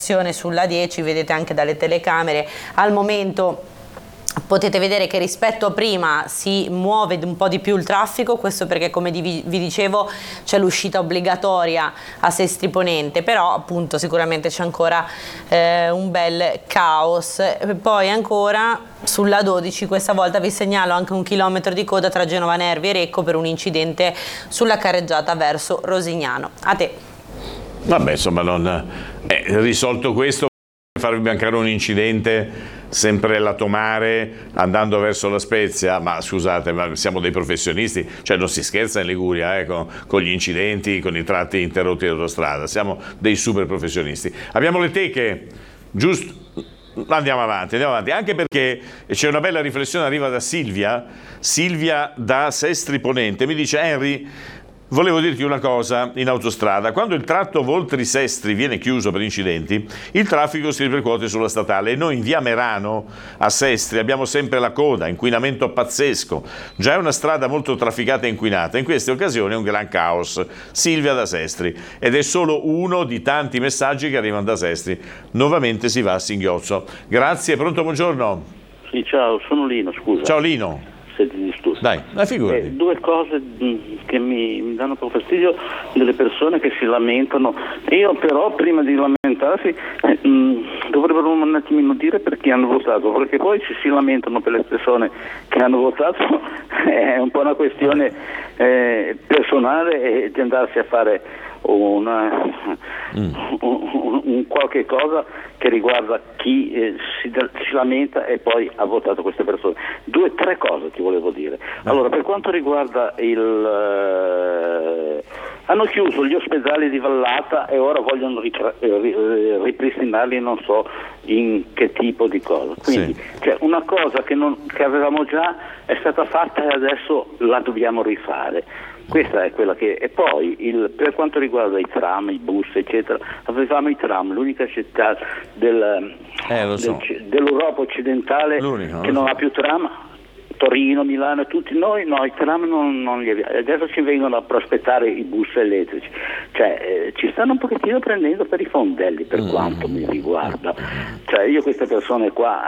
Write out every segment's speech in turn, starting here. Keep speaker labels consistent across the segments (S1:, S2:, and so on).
S1: sulla 10, vedete anche dalle telecamere al momento. Potete vedere che rispetto a prima si muove un po' di più il traffico, questo perché, come vi dicevo, c'è l'uscita obbligatoria a Sestri Ponente, però appunto sicuramente c'è ancora un bel caos. Poi ancora sulla 12 questa volta vi segnalo anche 1 chilometro di coda tra Genova Nervi e Recco per un incidente sulla carreggiata verso Rosignano. A te.
S2: Vabbè, insomma, non risolto questo, farvi mancare un incidente sempre lato mare andando verso La Spezia, ma scusate, ma siamo dei professionisti, cioè non si scherza in Liguria con gli incidenti, con i tratti interrotti dell'autostrada, siamo dei super professionisti. Abbiamo le teche, giusto? Andiamo avanti, anche perché c'è una bella riflessione, arriva da Silvia da Sestri Ponente, mi dice: Henry, volevo dirti una cosa in autostrada: quando il tratto Voltri-Sestri viene chiuso per incidenti, il traffico si ripercuote sulla statale e noi in via Merano a Sestri abbiamo sempre la coda, inquinamento pazzesco, già è una strada molto trafficata e inquinata, in queste occasioni è un gran caos. Silvia da Sestri, ed è solo uno di tanti messaggi che arrivano da Sestri. Nuovamente si va a singhiozzo. Grazie, pronto, buongiorno.
S3: Sì, ciao, sono Lino, scusa.
S2: Ciao Lino.
S3: Se ti disturbo.
S2: Dai, figurati.
S3: Due cose che mi danno un po' fastidio delle persone che si lamentano. Io però prima di lamentarsi dovrebbero un attimino dire per chi hanno votato, perché poi se si lamentano per le persone che hanno votato è un po' una questione personale, e di andarsi a fare un qualche cosa che riguarda chi si lamenta e poi ha votato queste persone. 2-3 cose ti volevo dire. Allora, per quanto riguarda hanno chiuso gli ospedali di Vallata e ora vogliono ripristinarli, non so in che tipo di cosa. Quindi cioè, una cosa che avevamo già è stata fatta e adesso la dobbiamo rifare. Questa è quella che... E poi per quanto riguarda i tram, i bus eccetera, avevamo i tram, l'unica città dell'Europa occidentale che non ha più tram. Torino, Milano, tutti noi, no, i tram non li abbiamo. Adesso ci vengono a prospettare i bus elettrici, cioè ci stanno un pochettino prendendo per i fondelli, per quanto mi riguarda. Cioè io queste persone qua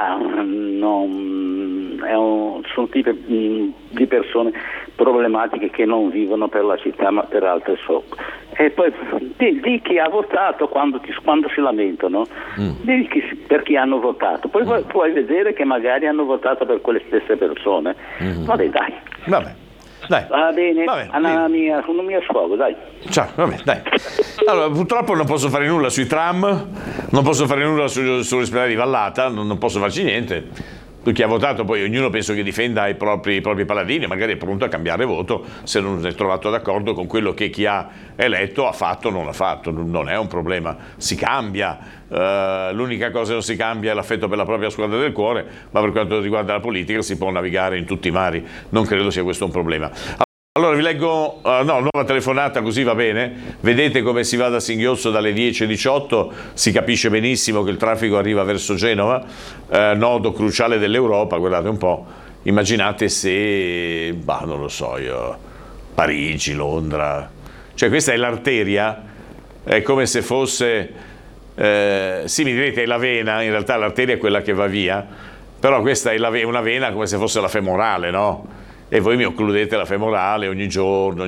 S3: sono tipi di persone problematiche che non vivono per la città ma per altre E poi di chi ha votato quando si lamentano, di per chi hanno votato, poi puoi vedere che magari hanno votato per quelle stesse persone. Vabbè, dai.
S2: Dai.
S3: Va bene, sono mio sfogo, dai.
S2: Ciao, vabbè, dai. Allora, purtroppo non posso fare nulla sui tram, non posso fare nulla sull'ospedale di Vallata, non posso farci niente. Chi ha votato, poi ognuno penso che difenda i propri paladini, magari è pronto a cambiare voto se non è trovato d'accordo con quello che chi ha eletto ha fatto o non ha fatto. Non è un problema, si cambia. L'unica cosa che non si cambia è l'affetto per la propria squadra del cuore, ma per quanto riguarda la politica si può navigare in tutti i mari, non credo sia questo un problema. Allora vi leggo, nuova telefonata, così va bene. Vedete come si va da Singhiozzo dalle 10:18, si capisce benissimo che il traffico arriva verso Genova, nodo cruciale dell'Europa, guardate un po', immaginate se, non lo so io, Parigi, Londra, cioè questa è l'arteria, è come se fosse, sì mi direte è la vena, in realtà l'arteria è quella che va via, però questa è una vena come se fosse la femorale, no? E voi mi occludete la femorale ogni giorno.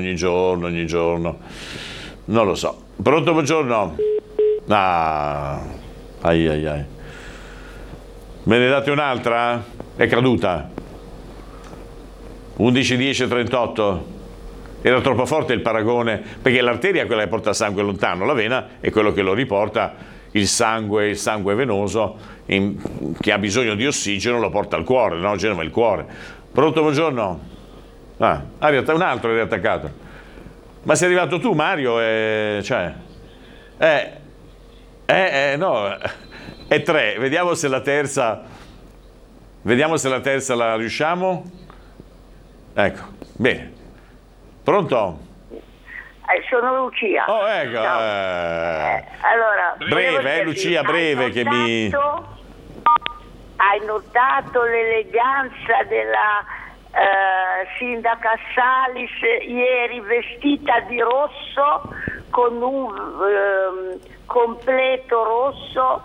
S2: Non lo so. Pronto, buongiorno? Ai. Me ne date un'altra? È caduta. 11:10:38. Era troppo forte il paragone, perché l'arteria è quella che porta il sangue lontano, la vena è quello che lo riporta, il sangue venoso che ha bisogno di ossigeno lo porta al cuore, no? Genova è il cuore. Pronto, buongiorno? Un altro è riattaccato. Ma sei arrivato tu, Mario? No, è 3. Vediamo se la terza la riusciamo. Ecco, bene. Pronto?
S4: Sono Lucia.
S2: Oh, ecco.
S4: Allora,
S2: breve, Lucia, breve che mi...
S4: Hai notato l'eleganza della sindaca Salis ieri vestita di rosso con un completo rosso